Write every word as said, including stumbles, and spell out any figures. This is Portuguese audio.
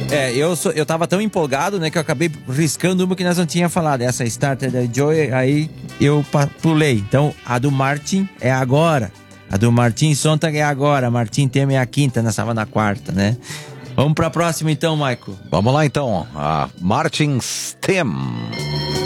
É, eu, sou, eu tava tão empolgado, né, que eu acabei riscando uma que nós não tínhamos falado. Essa Starter da Joy, aí eu pulei. Então, a do Martin é agora. A do Martin Sontag é agora. Martin Temer é a quinta, nós estávamos na quarta, né? Vamos pra próxima então, Michael. Vamos lá então, a Martin Tem.